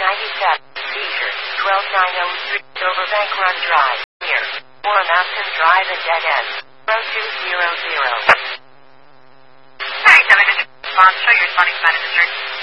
Seizure, 12903, Overbank Run Drive, near War Mountain Drive and Dead End, 0200. Sorry, 7 Bond, show your responding sign of district.